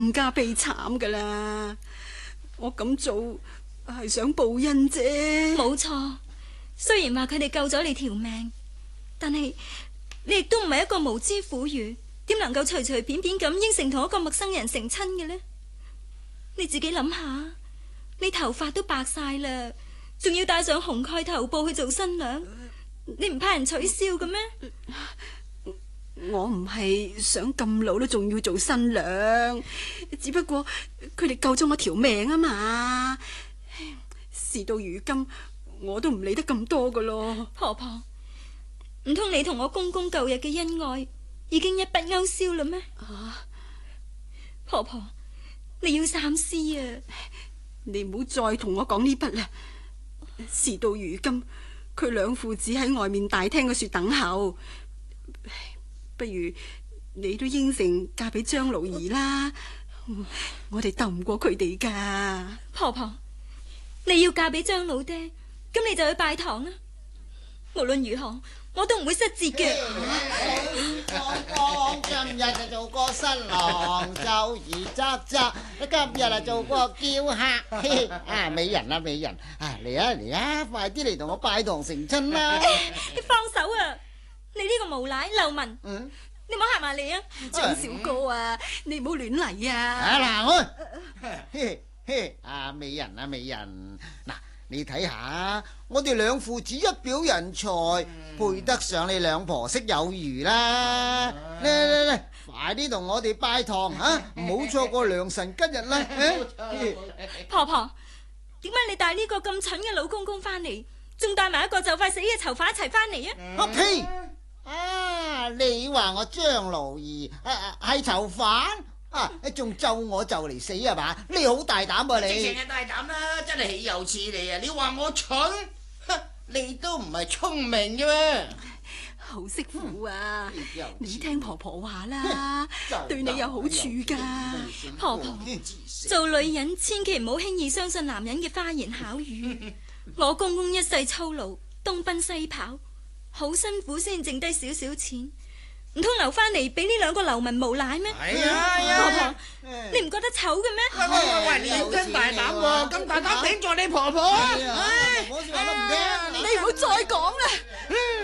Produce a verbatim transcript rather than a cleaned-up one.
更加悲慘噶啦！我咁做係想報恩啫。 冇錯，雖然話佢哋救咗你條命，但係你亦都唔係一個無知婦孺，點能夠隨隨便便咁應承同一個陌生人成親嘅呢？你自己諗下，你頭髮都白晒啦，仲要戴上紅蓋頭布去做新娘，你唔怕人取笑嘅咩？ 我唔係想咁老都仲要做新娘，只不過佢哋救咗我條命啊嘛。事到如今，我都唔理得咁多噶咯。 婆婆，唔通你同我公公舊日嘅恩愛已經一筆勾銷啦咩？ 啊， 婆婆，你要三思啊！ 你唔好再同我講呢筆啦。事到如今，佢兩父子喺外面大廳嗰處等候，不如你都應承嫁俾張老兒啦。我哋鬥唔過佢哋噶。 婆婆，你要嫁俾張老爹，咁你就去拜堂啦。無論如何，我都唔會失節嘅。 公公今日就做個新郎，就而執執，今日啊做個嬌客。啊，美人啊美人，啊嚟啊嚟啊，快啲嚟同我拜堂成親啦！ 你放手啊！你呢個無賴流民， 嗯， 你唔好行埋嚟啊！ 張小哥啊，你唔好亂嚟啊！ 啊嗱，嘿嘿，啊美人啊美人，嗱你睇下，我哋兩父子一表人才，配得上你兩婆媳有餘啦！嚟嚟嚟，快啲同我哋拜堂啊！唔好錯過良辰吉日啦！ 婆婆，點解你帶呢個咁蠢嘅老公公翻嚟，仲帶埋一個就快死嘅囚犯一齊翻嚟啊？ 我呸！啊！你話我張勞兒啊係囚犯啊？仲咒我就嚟死係嘛？你好大膽啊你！ 直情係大膽啦，真係豈有此理啊！你話我蠢，你都唔係聰明嘅咩？ 好媳婦啊， 嗯、 你聽婆婆話啦，對你有好處噶。 婆婆，做女人千祈唔好輕易相信男人嘅花言巧語。我公公一世操勞，東奔西跑，好辛苦先剩低少少錢，唔通留翻嚟俾呢兩個流民無賴咩？ 係啊， 婆婆，你唔覺得醜嘅咩？ 喂喂喂，你真大膽喎！咁大膽頂撞你婆婆， 唉，婆婆說話都唔聽， 你唔好再講啦。